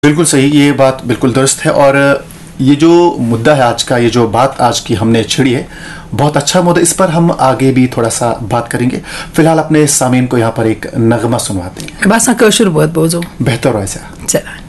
बिल्कुल सही, ये बात बिल्कुल दुरुस्त है। और ये जो मुद्दा है आज का, ये जो बात आज की हमने छिड़ी है, बहुत अच्छा मुद्दा, इस पर हम आगे भी थोड़ा सा बात करेंगे। फिलहाल अपने सामीन को यहाँ पर एक नगमा सुनवाते हैं। बस कशुर बहुत बोझो बेहतर हो ऐसा। चला।